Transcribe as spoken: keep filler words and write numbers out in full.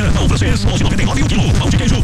Pão francês, onze e noventa e nove o quilo. Pão de queijo,